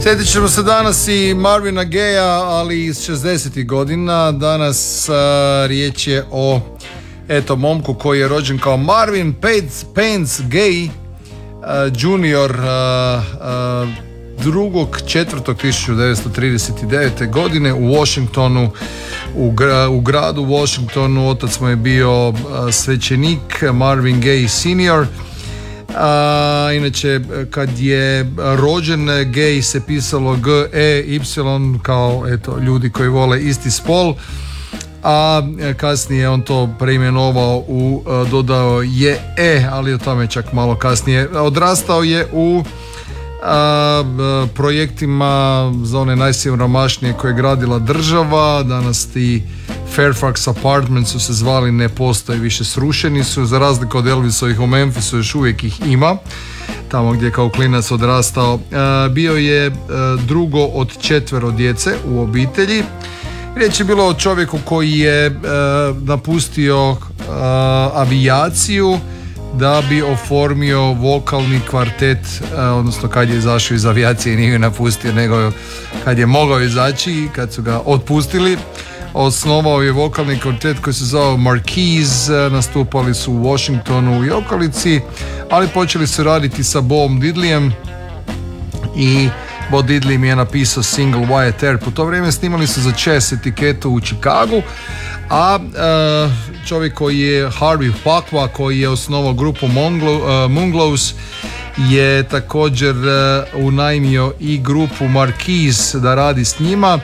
Sjetit ćemo se danas i Marvina Gaye, ali iz 60. godina. Danas riječ je o momku koji je rođen kao Marvin Pence Gaye Jr. 2.4.1939. godine u Washingtonu, u gradu Washingtonu. Otac mu je bio svećenik Marvin Gaye Sr. Inače, kad je rođen, Gaye se pisalo G-E-Y, kao ljudi koji vole isti spol, a kasnije on to preimenovao dodao je ali o tome čak malo kasnije. Odrastao je u projektima za one najsiromašnije koje je gradila država. Danas ti Fairfax Apartments su se zvali, ne postoje više, srušeni su, za razliku od Elvisovih u Memphisu, još uvijek ih ima tamo gdje je kao klinac odrastao. Bio je drugo od 4 djece u obitelji. Riječ je bilo o čovjeku koji je napustio avijaciju da bi oformio vokalni kvartet, odnosno kad je izašao iz avijacije, nije ju napustio, nego kad je mogao izaći, kad su ga otpustili, osnovao je vokalni kvartet koji se zove Marquise. Nastupali su u Washingtonu i okolici, ali počeli su raditi sa Bobom Diddleyem i Bob Diddley mi je napisao single Wyatt Earp. U to vrijeme snimali su za Chess etiketu u Chicagu, a čovjek koji je Harvey Pakwa, koji je osnovao grupu Moonglows, je također unajmio i grupu Marquise da radi s njima.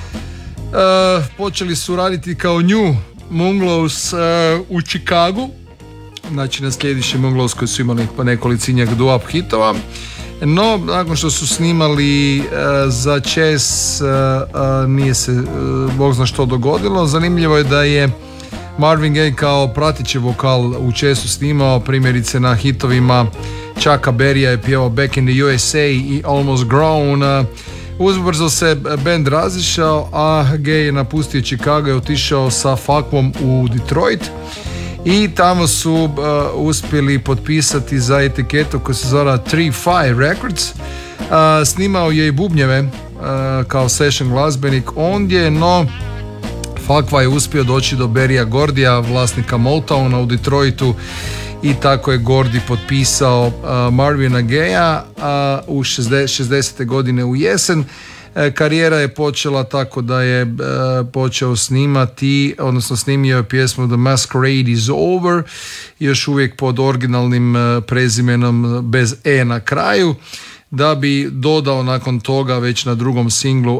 Počeli su raditi kao New Moonglows u Chicagu, znači na sljedeći Moonglows koji su imali nekolicina doo-up hitova. No, nakon što su snimali za Chess, nije se bog zna što dogodilo. Zanimljivo je da je Marvin Gaye kao prateći vokal u Chessu snimao, primjerice na hitovima Chucka Berrya je pjevao Back in the USA i Almost Grown. Ubrzo se band razišao, a Gaye je napustio Chicago i otišao sa Fakvom u Detroit. I tamo su uspjeli potpisati za etiketu koja se zove 3-5 Records. Snimao je i bubnjeve kao session glazbenik ondje, no Fakva je uspio doći do Berrya Gordija, vlasnika Motowna u Detroitu, i tako je Gordy potpisao Marvina Gaye u 60. godine u jesen. Karijera je počela tako da je počeo snimati, odnosno snimio je pjesmu The Masquerade is Over, još uvijek pod originalnim prezimenom bez E na kraju, da bi dodao nakon toga već na drugom singlu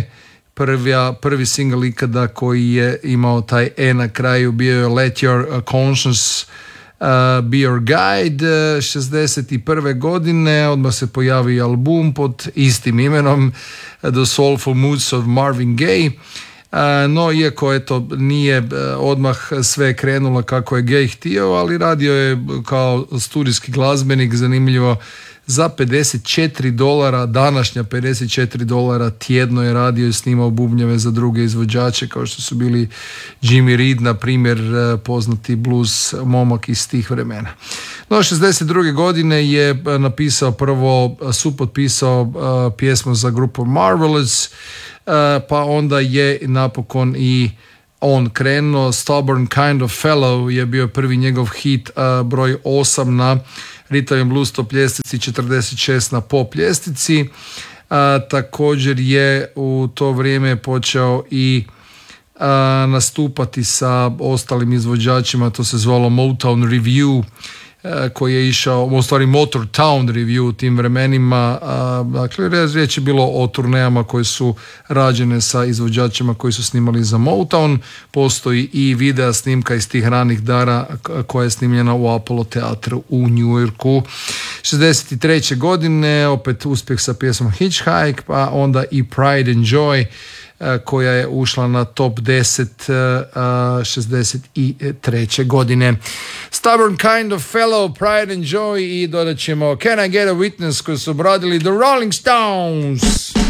prvi singl ikada koji je imao taj E na kraju bio je Let Your Conscience Be Your Guide 61. godine. Odmah se pojavi album pod istim imenom, The Soulful Moods of Marvin Gaye. No, iako nije odmah sve krenulo kako je Gaye htio, ali radio je kao studijski glazbenik, zanimljivo, za $54, današnja $54 tjedno je radio i snimao bubnjeve za druge izvođače kao što su bili Jimmy Reed, na primjer, poznati blues momak iz tih vremena. No, 62. godine je supotpisao pjesmu za grupu Marvelous, pa onda je napokon i on krenuo. Stubborn Kind of Fellow je bio prvi njegov hit, broj 8 na Rhythm and Blues top ljestvici, 46 na pop ljestvici. Također je u to vrijeme počeo i nastupati sa ostalim izvođačima, to se zvalo Motown Review, koji je išao, u stvari Motortown Review u tim vremenima. Dakle, riječ je bilo o turnejama koje su rađene sa izvođačima koji su snimali za Motown. Postoji i video snimka iz tih ranih dana koja je snimljena u Apollo teatru u New Yorku. 63. godine opet uspjeh sa pjesmom Hitchhike, pa onda i Pride and Joy koja je ušla na top 10 63. godine. Stubborn Kind of Fellow, Pride and Joy, i dodat ćemo Can I Get a Witness koji su obradili The Rolling Stones.